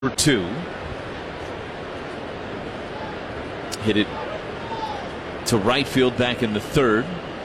2. Hit it to right field back in the third.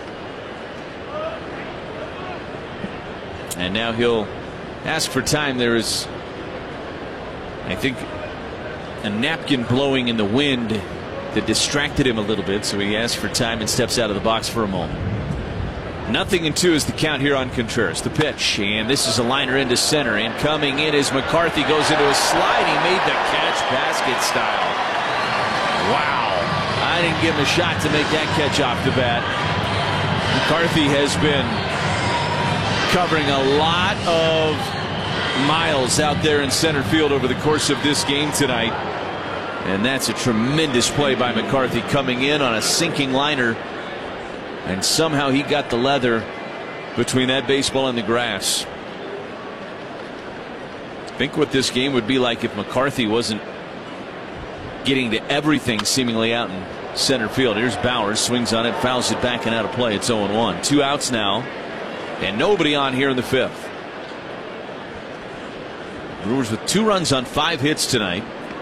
And now he'll ask for time. There is, I think, a napkin blowing in the wind that distracted him a little bit, so he asks for time and steps out of the box for a moment. 0-2 is the count here on Contreras. The pitch, and this is a liner into center, and coming in as McCarthy goes into a slide. He made the catch basket style. Wow. I didn't give him a shot to make that catch off the bat. McCarthy has been covering a lot of miles out there in center field over the course of this game tonight. And that's a tremendous play by McCarthy, coming in on a sinking liner. And somehow he got the leather between that baseball and the grass. Think what this game would be like if McCarthy wasn't getting to everything seemingly out in center field. Here's Bauers, swings on it, fouls it back and out of play. It's 0-1. 2 outs now, and nobody on here in the fifth. Brewers with 2 runs on 5 hits tonight.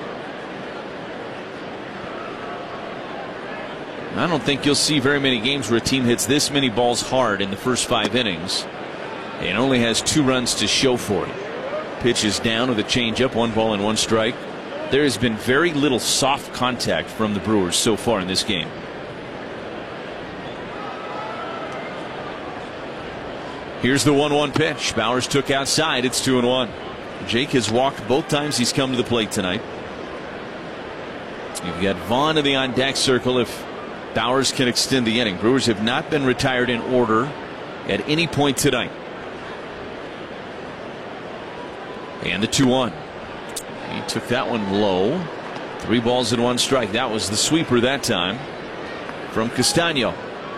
I don't think you'll see very many games where a team hits this many balls hard in the first 5 innings and only has 2 runs to show for it. Pitch is down with a changeup, 1 ball and 1 strike. There has been very little soft contact from the Brewers so far in this game. Here's the 1-1 pitch. Bauers took outside. It's 2-1. Jake has walked both times he's come to the plate tonight. You've got Vaughn in the on deck circle if Bauers can extend the inning. Brewers have not been retired in order at any point tonight. And the 2-1. He took that one low. 3 balls and 1 strike. That was the sweeper that time from Castano.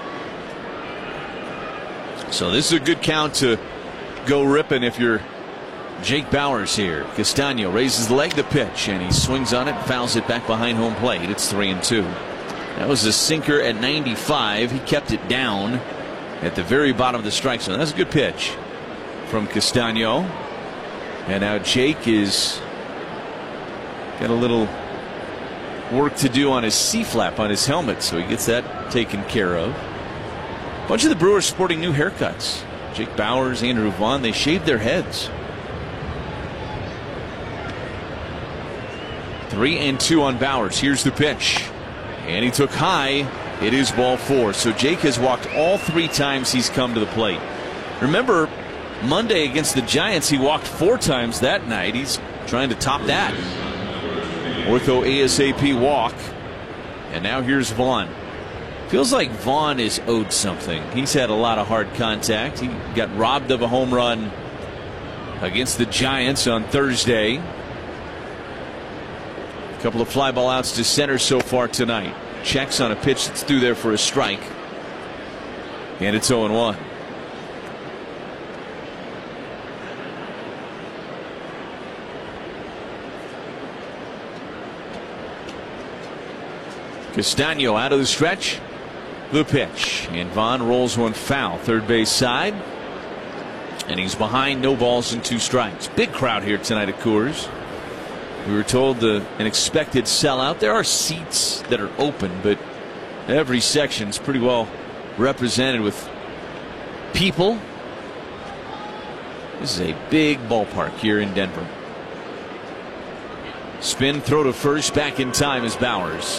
So this is a good count to go ripping if you're Jake Bauers here. Castano raises the leg, the pitch, and he swings on it, fouls it back behind home plate. It's 3-2. That was a sinker at 95. He kept it down at the very bottom of the strike zone. That's a good pitch from Castano. And now Jake is got a little work to do on his C-flap on his helmet, so he gets that taken care of. A bunch of the Brewers sporting new haircuts. Jake Bauers, Andrew Vaughn, they shaved their heads. 3-2 on Bauers. Here's the pitch. And he took high. It is ball 4. So Jake has walked all 3 times he's come to the plate. Remember, Monday against the Giants, he walked 4 times that night. He's trying to top that. Ortho ASAP walk. And now here's Vaughn. Feels like Vaughn is owed something. He's had a lot of hard contact. He got robbed of a home run against the Giants on Thursday. A couple of fly ball outs to center so far tonight. Checks on a pitch that's through there for a strike. And it's 0-1. Castano out of the stretch. The pitch. And Vaughn rolls one foul. Third base side. And he's behind, no balls and 2 strikes. Big crowd here tonight at Coors. We were told an expected sellout. There are seats that are open, but every section's pretty well represented with people. This is a big ballpark here in Denver. Spin, throw to first, back in time is Bauers.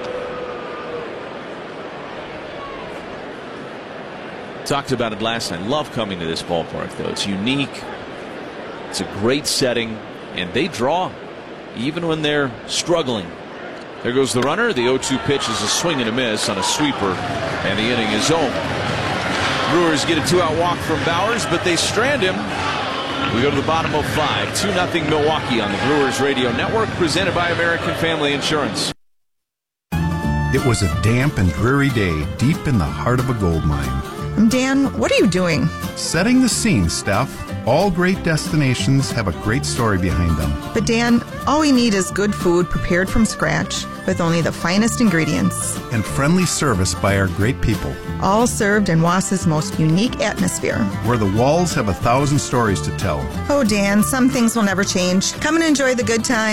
Talked about it last night. Love coming to this ballpark, though. It's unique. It's a great setting, and they draw even when they're struggling. There goes the runner. The 0-2 pitch is a swing and a miss on a sweeper, and the inning is over. Brewers get a 2-out walk from Bauers, but they strand him. We go to the bottom of 5. 2-0 Milwaukee on the Brewers Radio Network, presented by American Family Insurance. It was a damp and dreary day deep in the heart of a gold mine. Dan, what are you doing? Setting the scene, Steph. All great destinations have a great story behind them. But Dan, all we need is good food prepared from scratch with only the finest ingredients. And friendly service by our great people. All served in Wausau's most unique atmosphere. Where the walls have 1,000 stories to tell. Oh, Dan, some things will never change. Come and enjoy the good times.